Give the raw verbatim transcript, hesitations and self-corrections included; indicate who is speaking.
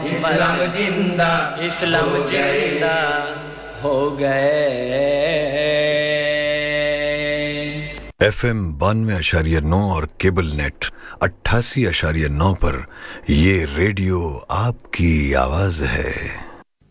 Speaker 1: इस्लाम जिंदा,
Speaker 2: इस्लाम जिंदा हो गए।
Speaker 3: एफएम बानवे अशारिया नौ और केबल नेट अट्ठासी अशारिया नौ पर ये रेडियो आपकी आवाज है।